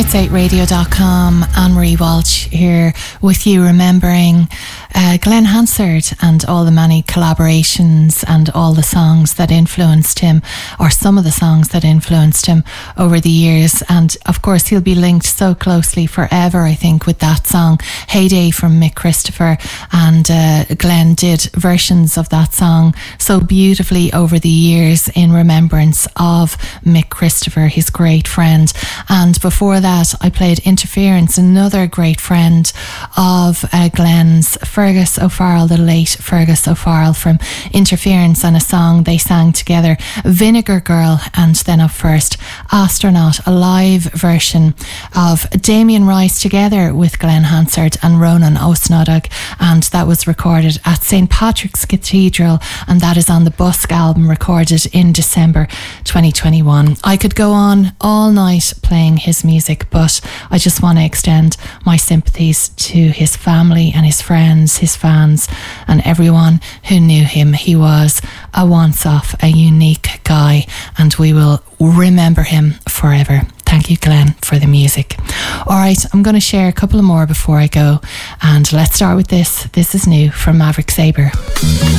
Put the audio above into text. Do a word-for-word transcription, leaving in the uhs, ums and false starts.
it's eight radio dot com. Anne-Marie Walsh here with you, remembering uh, Glen Hansard and all the many collaborations and all the songs that influenced him, or some of the songs that influenced him over the years. And of course he'll be linked so closely forever, I think, with that song Heyday from Mick Christopher. And uh, Glen did versions of that song so beautifully over the years in remembrance of Mick Christopher, his great friend. And before that I played Interference, another great friend of uh, Glen's, Fergus O'Farrell, the late Fergus O'Farrell from Interference, and a song they sang together, Vinegar Girl. And then up first, Astronaut, a live version of Damien Rice together with Glen Hansard and Ronan O'Snodog, and that was recorded at Saint Patrick's Cathedral, and that is on the Busk album recorded in December twenty twenty-one. I could go on all night playing his music, but I just want to extend my sympathies to his family and his friends, his fans, and everyone who knew him. He was a once-off, a unique guy, and we will remember him forever. Thank you, Glen, for the music. All right, I'm going to share a couple more before I go, and let's start with this. This is new from Maverick Sabre.